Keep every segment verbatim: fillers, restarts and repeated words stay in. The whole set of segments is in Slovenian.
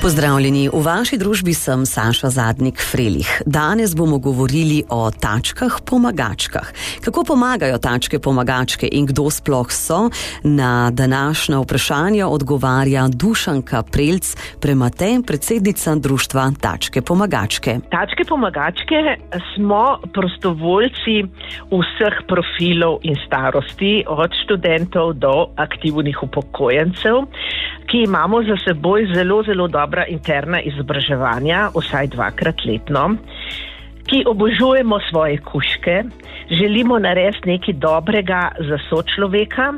Pozdravljeni, v vaši družbi sem Saša Zadnik-Frelih. Danes bomo govorili o tačkah pomagačkah. Kako pomagajo tačke pomagačke in kdo sploh so? Na današnja vprašanja odgovarja Dušanka Prelc Premate, predsednica društva Tačke pomagačke. Tačke pomagačke smo prostovoljci vseh profilov in starosti, od študentov do aktivnih upokojencev, ki imamo za seboj zelo, zelo dobra interna izobraževanja, vsaj dvakrat letno, ki obožujemo svoje kužke, želimo narediti nekaj dobrega za sočloveka.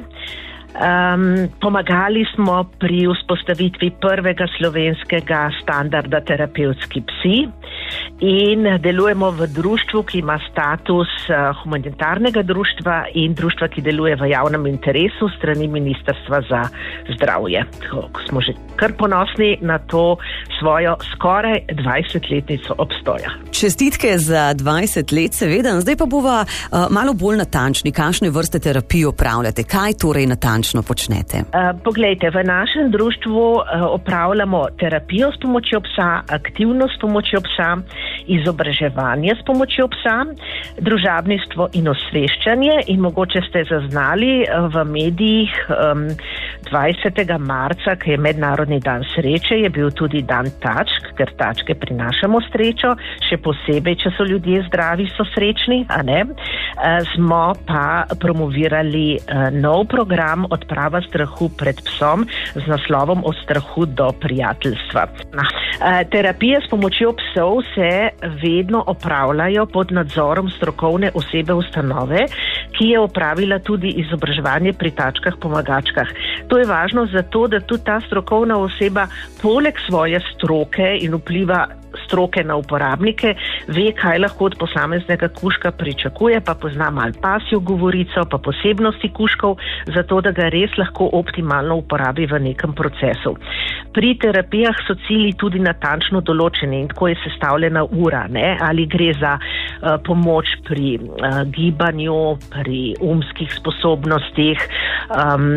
Um, pomagali smo pri vzpostavitvi prvega slovenskega standarda terapevtski psi in delujemo v društvu, ki ima status uh, humanitarnega društva in društva, ki deluje v javnem interesu strani Ministrstva za zdravje. Tako smo že kar ponosni na to svojo skoraj dvajsetletnico obstoja. Čestitke za dvajset let, seveda. Zdaj pa bova uh, malo bolj natančni, kakšne vrste terapij opravljate, kaj torej natančno počnete? Uh, poglejte, v našem društvu uh, opravljamo terapijo s pomočjo psa, aktivnost s pomočjo psa, izobraževanje s pomočjo psa, družabništvo in osveščanje in mogoče ste zaznali uh, v medijih um, dvajsetega marca, ki je Mednarodni dan sreče, je bil tudi dan tačk, ker tačke prinašamo srečo, še posebej, če so ljudje zdravi, so srečni, a ne? Uh, smo pa promovirali uh, nov program Odprava strahu pred psom z naslovom Od strahu do prijateljstva. Uh, terapije s pomočjo psov se vedno opravljajo pod nadzorom strokovne osebe ustanove, ki je opravila tudi izobraževanje pri tačkah pomagačkah. To je važno zato, da tudi ta strokovna oseba poleg svoje stroke in vpliva stroke na uporabnike, ve, kaj lahko od posameznega kužka pričakuje, pa pozna malo pasjo govorico, pa posebnosti kužkov, zato da ga res lahko optimalno uporabi v nekem procesu. Pri terapijah so cilji tudi natančno določeni in tako je sestavljena ura, ne? Ali gre za uh, pomoč pri uh, gibanju, pri umskih sposobnostih, um,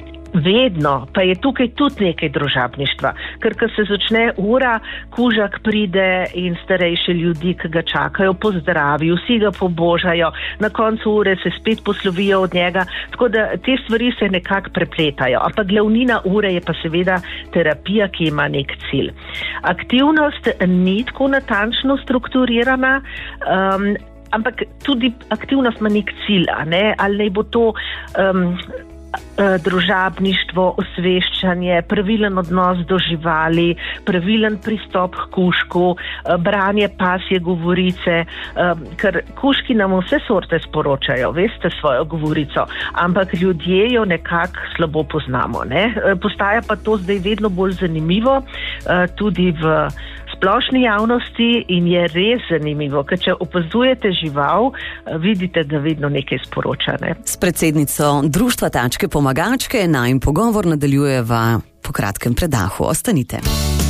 vedno pa je tukaj tudi nekaj družabništva, ker ko se začne ura, kužak pride in starejši ljudi, ki ga čakajo, pozdravijo, vsi ga pobožajo, na koncu ure se spet poslovijo od njega, tako da te stvari se nekako prepletajo. Ampak glavnina ure je pa seveda terapija, ki ima nek cilj. Aktivnost ni tako natančno strukturirana, um, ampak tudi aktivnost ima nek cilj, a ne? Ali naj bo to um, družabništvo, osveščanje, pravilen odnos do živali, pravilen pristop k kužku, branje pasje govorice, ker kužki nam vse sorte sporočajo, veste, svojo govorico, ampak ljudje jo nekako slabo poznamo, ne? Postaja pa to zdaj vedno bolj zanimivo, tudi v splošni javnosti in je res zanimivo, ker če opazujete žival, vidite, da vedno nekaj sporoča, ne? S predsednico društva Tačke pomagačke najin pogovor nadaljujeva po kratkem predahu. Ostanite.